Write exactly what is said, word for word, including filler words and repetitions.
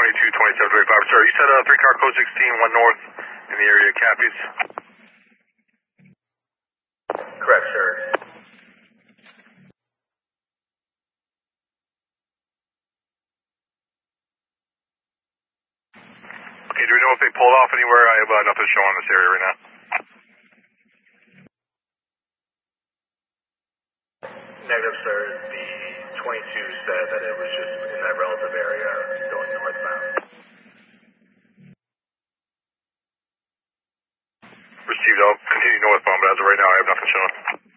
twenty-two twenty-seven thirty-five, sir. You said uh, three car code sixteen, one north in the area of Cappies. Correct, sir. Okay, do we know if they pulled off anywhere? I have uh, nothing showing in this area right now. Negative, sir. The twenty-two said that it was just in that relative area going northbound. Received. I'll continue northbound, but as of right now, I have nothing showing.